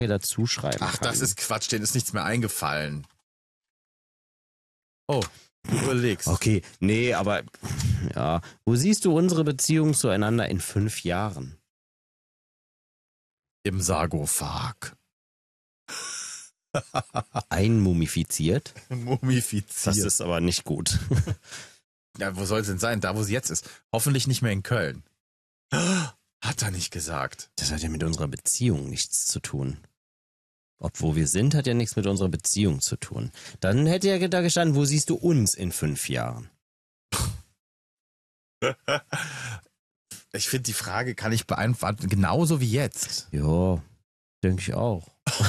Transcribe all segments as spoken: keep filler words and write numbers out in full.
dazu schreiben Ach, kann. das ist Quatsch, denen ist nichts mehr eingefallen. Oh, du überlegst. Okay, nee, aber ja. Wo siehst du unsere Beziehung zueinander in fünf Jahren? Im Sarkophag. Einmumifiziert? Mumifiziert. Das ist aber nicht gut. Ja, wo soll es denn sein? Da, wo sie jetzt ist. Hoffentlich nicht mehr in Köln. Hat er nicht gesagt. Das hat ja mit unserer Beziehung nichts zu tun. Ob wo wir sind, hat ja nichts mit unserer Beziehung zu tun. Dann hätte ja da gestanden, wo siehst du uns in fünf Jahren? Ich finde, die Frage kann ich beantworten, genauso wie jetzt. Ja, denke ich auch.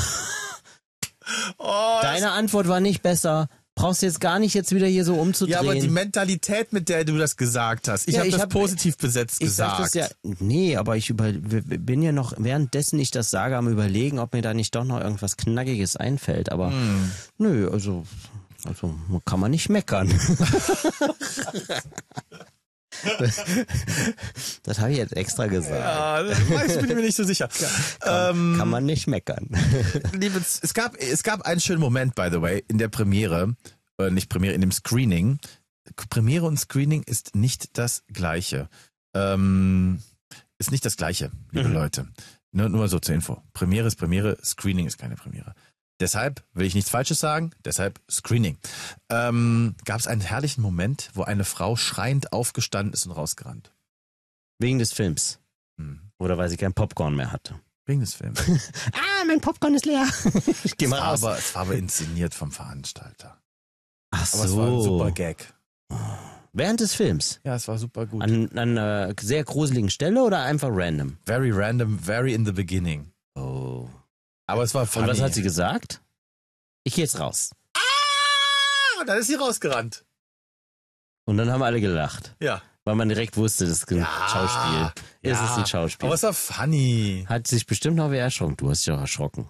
Oh, Deine Antwort war nicht besser. Brauchst du jetzt gar nicht jetzt wieder hier so umzudrehen. ja, aber die Mentalität, mit der du das gesagt hast. Ich Ja, habe ich das hab- positiv besetzt Ich gesagt. sag das ja, nee, aber ich über, bin ja noch, währenddessen ich das sage, am Überlegen, ob mir da nicht doch noch irgendwas Knackiges einfällt. Aber Hm. nö, also, also kann man nicht meckern. Das habe ich jetzt extra gesagt. Ja, das weiß, bin ich mir nicht so sicher. Kann, ähm, kann man nicht meckern. Liebes, es gab, es gab einen schönen Moment, by the way, in der Premiere, äh, nicht Premiere, in dem Screening. Premiere und Screening ist nicht das Gleiche. Ähm, ist nicht das Gleiche, liebe Mhm. Leute. Nur, nur mal so zur Info. Premiere ist Premiere, Screening ist keine Premiere. Deshalb will ich nichts Falsches sagen, deshalb Screening. Ähm, gab es einen herrlichen Moment, wo eine Frau schreiend aufgestanden ist und rausgerannt. Wegen des Films. Hm. Oder weil sie kein Popcorn mehr hatte. Wegen des Films. Ah, mein Popcorn ist leer. Ich geh Es mal war, raus. aber, es war aber inszeniert vom Veranstalter. Ach Aber es war ein so. super Gag. Während des Films? Ja, es war super gut. An, an einer sehr gruseligen Stelle oder einfach random? Very random, very in the beginning. Oh. Aber es war funny. Und was hat sie gesagt? Ich gehe jetzt raus. Ah, und dann ist sie rausgerannt. Und dann haben alle gelacht, Ja. weil man direkt wusste, das ist ein Ja, Schauspiel. Es ja. ist ein Schauspiel. Aber es war funny. Hat sich bestimmt noch wer erschrocken. Du hast dich auch erschrocken.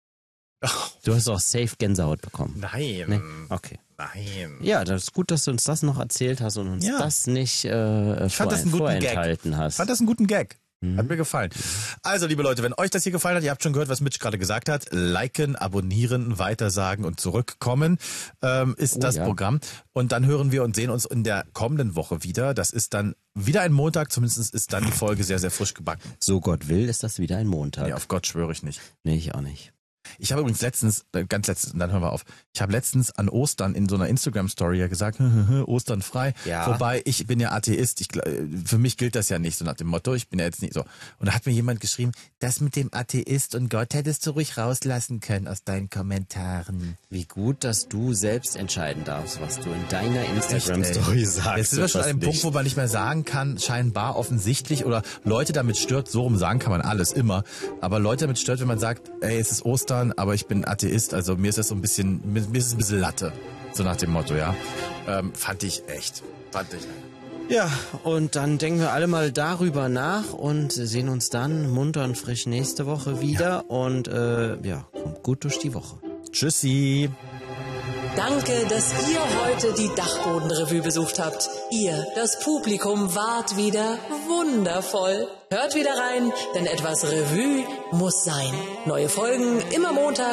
Du hast auch safe Gänsehaut bekommen. Nein. Nee? Okay. Nein. Ja, das ist gut, dass du uns das noch erzählt hast und uns Ja. das nicht äh, Ich fand vor, das einen guten Gag. vorenthalten hast. Ich fand das einen guten Gag. Mhm. Hat mir gefallen. Also, liebe Leute, wenn euch das hier gefallen hat, ihr habt schon gehört, was Mitch gerade gesagt hat, liken, abonnieren, weitersagen und zurückkommen ähm, ist Oh, das ja. Programm. Und dann hören wir und sehen uns in der kommenden Woche wieder. Das ist dann wieder ein Montag, zumindest ist dann die Folge sehr, sehr frisch gebacken. So Gott will, ist das wieder ein Montag. Nee, auf Gott schwöre ich nicht. Nee, ich auch nicht. Ich habe übrigens letztens, äh, ganz letztens, und dann hören wir auf, ich habe letztens an Ostern in so einer Instagram-Story ja gesagt, Ostern frei, Ja. wobei ich bin ja Atheist, ich, gl- äh, für mich gilt das ja nicht, so nach dem Motto, ich bin ja jetzt nicht so. Und da hat mir jemand geschrieben, das mit dem Atheist und Gott hättest du ruhig rauslassen können aus deinen Kommentaren. Wie gut, dass du selbst entscheiden darfst, was du in deiner Echt, Instagram-Story ey. sagst. Jetzt sind wir schon an dem Punkt, wo man nicht mehr sagen kann, scheinbar offensichtlich, oder Leute damit stört, so rum sagen kann man alles immer, aber Leute damit stört, wenn man sagt, ey, es ist Ostern, aber ich bin Atheist, also mir ist das so ein bisschen, mir, mir ist es ein bisschen Latte, so nach dem Motto, ja. Ähm, fand ich echt, fand ich. Ja, und dann denken wir alle mal darüber nach und sehen uns dann munter und frisch nächste Woche wieder. Und äh, ja, kommt gut durch die Woche. Tschüssi. Danke, dass ihr heute die Dachbodenrevue besucht habt. Ihr, das Publikum, wart wieder wundervoll. Hört wieder rein, denn etwas Revue muss sein. Neue Folgen immer Montag